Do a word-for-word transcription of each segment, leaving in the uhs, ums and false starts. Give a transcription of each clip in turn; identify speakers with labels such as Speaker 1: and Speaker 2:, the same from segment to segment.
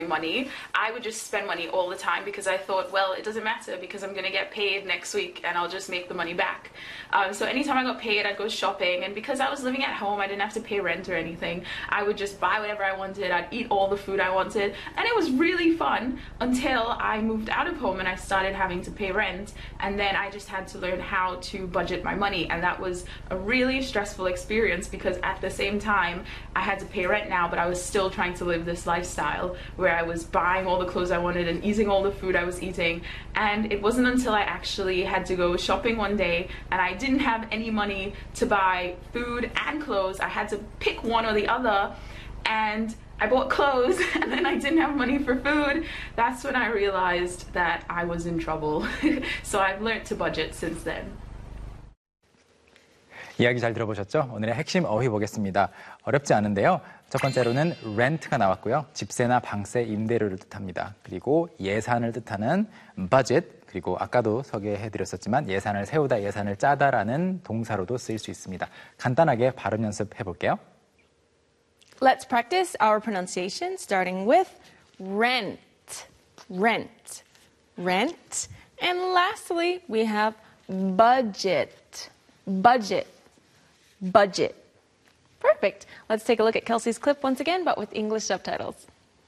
Speaker 1: money, I would just spend money all the time because I thought, well, it doesn't matter because I'm going to get paid next week and I'll just make the money back. Um, so anytime I got paid, I'd go shopping, and because I was living at home, I didn't have to pay rent or anything. I would just buy whatever I wanted. I'd eat all the food I wanted, and it was really fun until I moved out of home and I started having to pay rent, and then I just had to learn how to budget my money, and that was a really stressful experience because at the same time I had to pay rent now, but I was still trying to live this lifestyle where I was buying all the clothes I wanted and eating all the food I was eating. And it wasn't until I actually had to go shopping one day and I didn't have any money to buy food and clothes. I had to pick one or the other, and I bought clothes and then I didn't have money for food. That's when I realized that I was in trouble. So I've learned to budget since then.
Speaker 2: 이야기 잘 들어보셨죠? 오늘의 핵심 어휘 보겠습니다. 어렵지 않은데요. 첫 번째로는 rent가 나왔고요. 집세나 방세, 임대료를 뜻합니다. 그리고 예산을 뜻하는 budget, 그리고 아까도 소개해드렸었지만 예산을 세우다, 예산을 짜다라는 동사로도 쓰일 수 있습니다. 간단하게 발음 연습해 볼게요.
Speaker 3: Let's practice our pronunciation starting with rent, rent, rent. And lastly, we have budget, budget, budget. Perfect. Let's take a look at Kelsey's clip once again, but with English subtitles.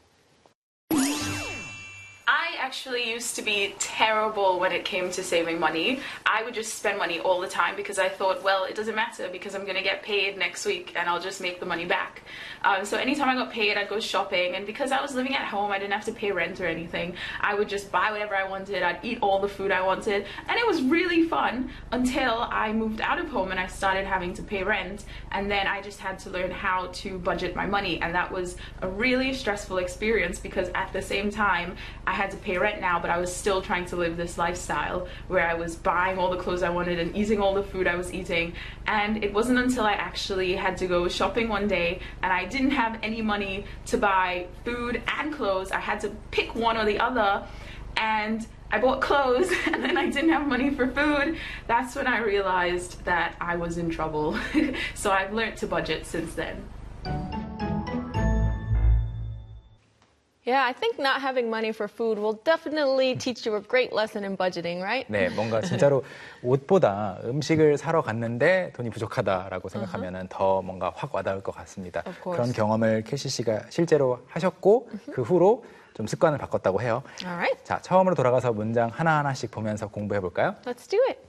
Speaker 1: I actually used to be terrible when it came to saving money. I would just spend money all the time because I thought, well, it doesn't matter because I'm going to get paid next week and I'll just make the money back. Um, so anytime I got paid, I'd go shopping, and because I was living at home, I didn't have to pay rent or anything. I would just buy whatever I wanted. I'd eat all the food I wanted, and it was really fun until I moved out of home and I started having to pay rent, and then I just had to learn how to budget my money, and that was a really stressful experience because at the same time I had to pay rent now, but I was still trying to live this lifestyle where I was buying all the clothes I wanted and eating all the food I was eating. And it wasn't until I actually had to go shopping one day and I didn't have any money to buy food and clothes. I had to pick one or the other, and I bought clothes and then I didn't have money for food. That's when I realized that I was in trouble. So I've learned to budget since then.
Speaker 3: Yeah, I think not having money for food will definitely teach you a great lesson in budgeting, right?
Speaker 2: 네, 뭔가 진짜로 옷보다 음식을 사러 갔는데 돈이 부족하다라고 생각하면 더 뭔가 확 와닿을 것 같습니다. 그런 경험을 캐시 씨가 실제로 하셨고 그 후로 좀 습관을 바꿨다고 해요.
Speaker 3: Alright.
Speaker 2: 자, 처음으로 돌아가서 문장 하나하나씩 보면서 공부해 볼까요?
Speaker 3: Let's do it.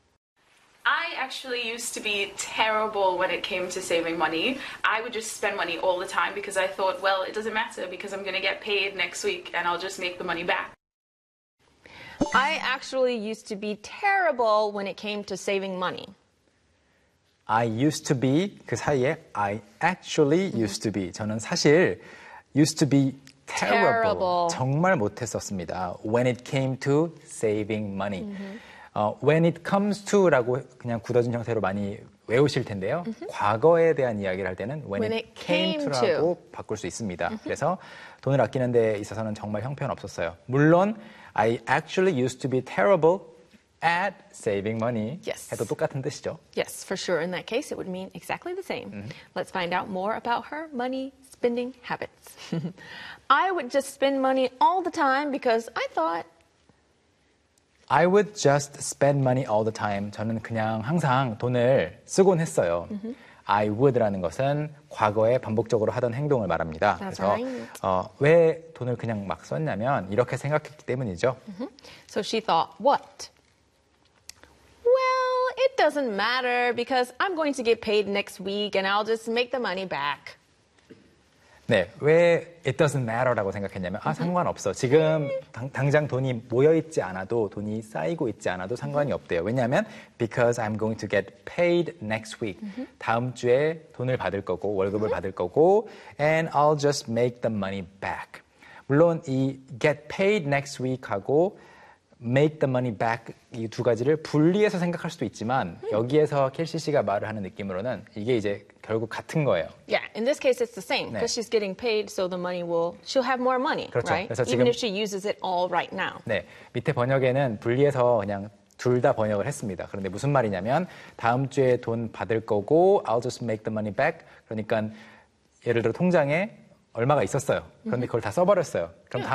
Speaker 1: I actually used to be terrible when it came to saving money. I would just spend money all the time because I thought, well, it doesn't matter because I'm going to get paid next week and I'll just make the money back.
Speaker 3: I actually used to be terrible when it came to saving money.
Speaker 2: I used to be, 그 사이에 I actually used to be. 저는 사실 used to be terrible.
Speaker 3: terrible.
Speaker 2: 정말 못했었습니다. When it came to saving money. Mm-hmm. 어, when it comes to라고 그냥 굳어진 형태로 많이 외우실 텐데요. Mm-hmm. 과거에 대한 이야기를 할 때는 when, when it, it came, came to라고 to. 바꿀 수 있습니다. Mm-hmm. 그래서 돈을 아끼는 데 있어서는 정말 형편없었어요. 물론 I actually used to be terrible at saving money
Speaker 3: yes.
Speaker 2: 해도 똑같은 뜻이죠.
Speaker 3: Yes, for sure. In that case, it would mean exactly the same. Mm-hmm. Let's find out more about her money spending habits. I would just spend money all the time because I thought
Speaker 2: I would just spend money all the time. 저는 그냥 항상 돈을 쓰곤 했어요. Mm-hmm. I would라는 것은 과거에 반복적으로 하던 행동을 말합니다.
Speaker 3: That's
Speaker 2: 그래서
Speaker 3: right.
Speaker 2: 어, 왜 돈을 그냥 막 썼냐면 이렇게 생각했기 때문이죠.
Speaker 3: Mm-hmm. So she thought, what? Well, it doesn't matter because I'm going to get paid next week and I'll just make the money back.
Speaker 2: 네, 왜 it doesn't matter라고 생각했냐면 아 상관없어. 지금 당, 당장 돈이 모여있지 않아도 돈이 쌓이고 있지 않아도 상관이 없대요. 왜냐하면 because I'm going to get paid next week. Mm-hmm. 다음 주에 돈을 받을 거고 월급을 mm-hmm. 받을 거고 and I'll just make the money back. 물론 이 get paid next week하고 make the money back 이 두 가지를 분리해서 생각할 수도 있지만 음. 여기에서 켈시 씨가 말을 하는 느낌으로는 이게 이제 결국 같은 거예요.
Speaker 3: Yeah, in this case it's the same because
Speaker 2: 네.
Speaker 3: she's getting paid, so the money will she'll have more money,
Speaker 2: 그렇죠.
Speaker 3: right?
Speaker 2: 그래서
Speaker 3: Even
Speaker 2: 지금,
Speaker 3: if she uses it all right now.
Speaker 2: 네, 밑에 번역에는 분리해서 그냥 둘 다 번역을 했습니다. 그런데 무슨 말이냐면 다음 주에 돈 받을 거고 I'll just make the money back. 그러니까 예를 들어 통장에 얼마가 있었어요. 그런데 그걸 다 써버렸어요. 그럼